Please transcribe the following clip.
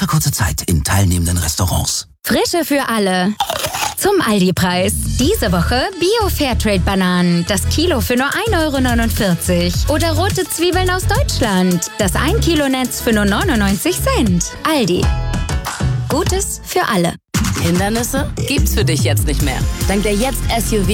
kurze Zeit in teilnehmenden Restaurants. Frische für alle. Zum Aldi-Preis. Diese Woche Bio-Fairtrade-Bananen. Das Kilo für nur 1,49 €. Oder rote Zwiebeln aus Deutschland. Das 1 Kilo Netz für nur 99 Cent. Aldi. Gutes für alle. Hindernisse gibt's für dich jetzt nicht mehr. Dank der Jetzt-SUV